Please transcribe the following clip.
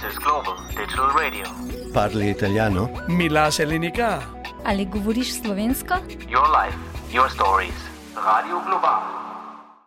is Global Digital Radio. Parli italiano? Mila Selenika. Ali govoriš slovensko? Your life, your stories. Radio Global.